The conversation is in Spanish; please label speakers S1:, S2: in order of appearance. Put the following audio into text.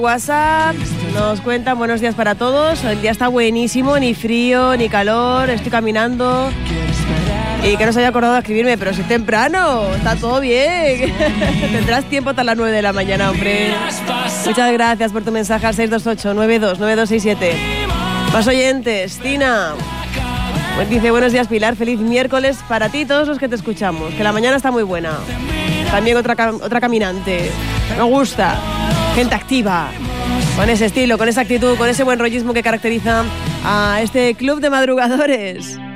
S1: WhatsApp nos cuentan buenos días para todos. El día está buenísimo, ni frío, ni calor, estoy caminando. Y que no se haya acordado de escribirme, pero si es temprano, está todo bien. Tendrás tiempo hasta las 9 de la mañana, hombre. Muchas gracias por tu mensaje al 628-92-9267. Más oyentes, Tina. Dice, buenos días, Pilar, feliz miércoles para ti y todos los que te escuchamos. Que la mañana está muy buena. También otra caminante. Me gusta. Gente activa. Con ese estilo, con esa actitud, con ese buen rollismo que caracteriza a este club de madrugadores.